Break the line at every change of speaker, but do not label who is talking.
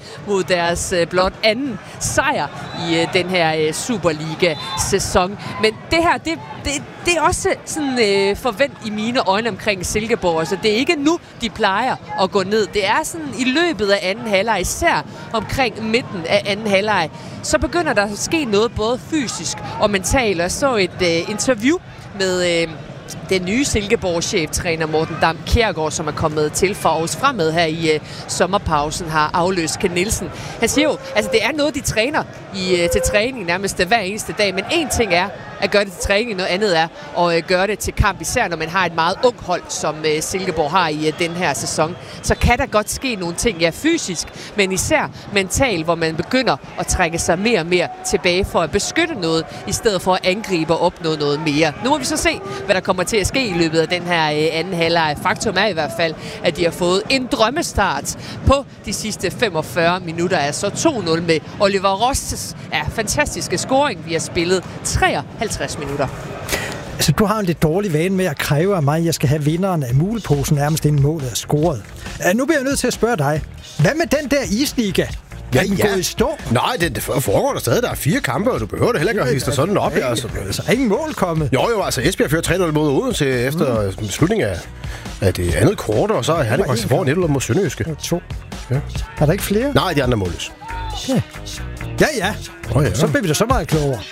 mod deres blot anden sejr i den her Superliga-sæson. Men det her, det er også sådan forvent i mine øjne omkring Silkeborg. Så det er ikke nu, de plejer at gå ned. Det er sådan i løbet af anden halvleg, især omkring midten af anden halvleg, så begynder der at ske noget både fysisk og mentalt. Jeg så et interview med den nye Silkeborg-cheftræner Morten Dam Kjærgaard, som er kommet til for Aarhus Fremad her i sommerpausen, har afløst Ken Nielsen. Han siger jo, altså det er noget, de træner til træning nærmest hver eneste dag, men en ting er at gøre det til træning, noget andet er at gøre det til kamp, især når man har et meget ung hold, som Silkeborg har i den her sæson. Så kan der godt ske nogle ting, ja fysisk, men især mentalt, hvor man begynder at trække sig mere og mere tilbage for at beskytte noget, i stedet for at angribe og opnå noget mere. Nu må vi så se, hvad der kommer til at ske i løbet af den her anden halvleg. Faktum er i hvert fald, at de har fået en drømmestart på de sidste 45 minutter, altså 2-0 med Oliver Rostes fantastiske scoring. Vi har spillet 53 minutter.
Altså, du har en lidt dårlig vane med at kræve af mig, at jeg skal have vinderen af muleposen nærmest inden målet er scoret. Nu bliver jeg nødt til at spørge dig. Hvad med den der isliga? Er den gået i stå?
Nej, det foregår der stadig. Der er 4 kampe, og du behøver det heller ikke at hisse dig sådan op.
Altså, ingen mål kommet.
Jo, altså Esbjerg fører 3-0 mod Odense efter slutningen af det andet kort, og så er Herning faktisk foran 1-0 mod Sønderjyske.
2. Ja. Er der ikke flere?
Nej, de andre målløs.
Ja. Ja. Så bliver vi da så meget klogere.